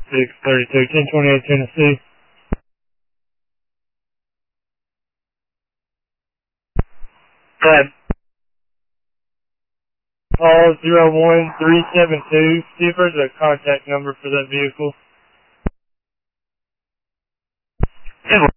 632, 1028 Tennessee. That call 01372. See if there's a contact number for that vehicle.